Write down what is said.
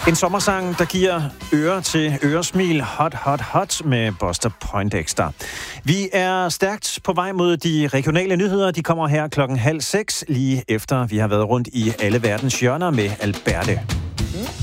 En sommersang, der giver øre til øresmil. Hot, hot, hot med Buster Poindexter. Vi er stærkt på vej mod de regionale nyheder. De kommer her 5:30, lige efter vi har været rundt i alle verdens hjørner med Alberte.